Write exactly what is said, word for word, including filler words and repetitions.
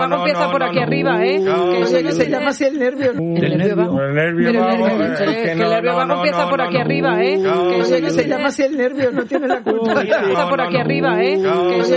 vago empieza por aquí arriba, ¿eh? Que se llama así el nervio. El nervio vago. El nervio vago. Que el nervio vago empieza por aquí arriba, ¿eh? Que se llama así el nervio, no tiene la culpa. Empieza por aquí arriba, ¿eh?